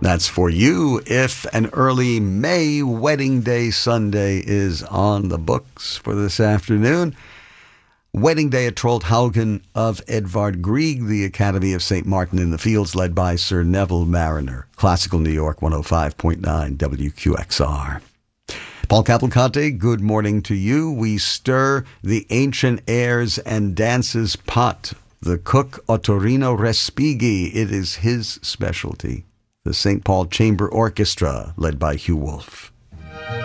That's for you if an early May wedding day Sunday is on the books for this afternoon. Wedding day at Trollhaugen of Edvard Grieg, the Academy of St. Martin in the Fields, led by Sir Neville Mariner. Classical New York 105.9 WQXR. Paul Cavalcante, good morning to you. We stir the ancient airs and dances pot. The cook Ottorino Respighi, it is his specialty. The St. Paul Chamber Orchestra, led by Hugh Wolf.